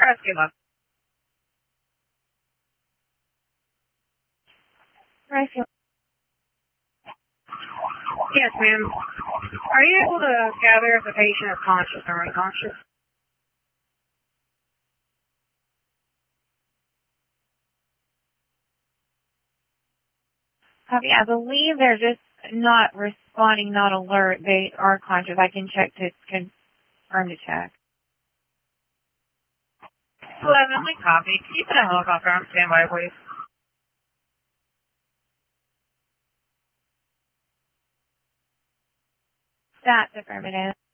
rescue, love. Rescue. Yes, ma'am. Are you able to gather if the patient is conscious or unconscious? Copy. I believe they're just not responding, not alert. They are conscious. I can check to confirm the check. 11, copy. Can you put a helicopter on standby, please? That's affirmative.